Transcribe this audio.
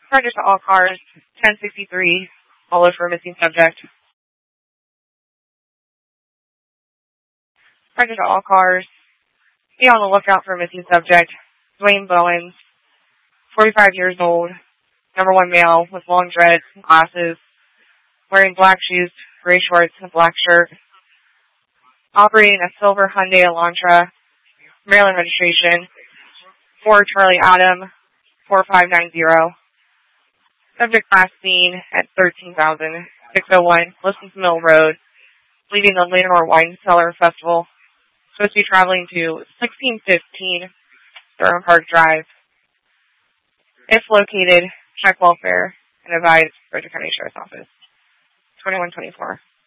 Surrender to all cars. 1063. All for a missing subject. Surrender to all cars. Be on the lookout for a missing subject. Dwayne Bowens, 45 years old, number 1 male with long dreads and glasses, wearing black shoes, gray shorts, and a black shirt. Operating a silver Hyundai Elantra, Maryland registration, 4 Charlie Adam, 4590. Subject last seen at 13,601 Listens Mill Road, leaving the Lenore Wine Cellar Festival. Supposed to be traveling to 1615 Durham Park Drive. If located, check welfare and advise Frederick County Sheriff's Office. 2124.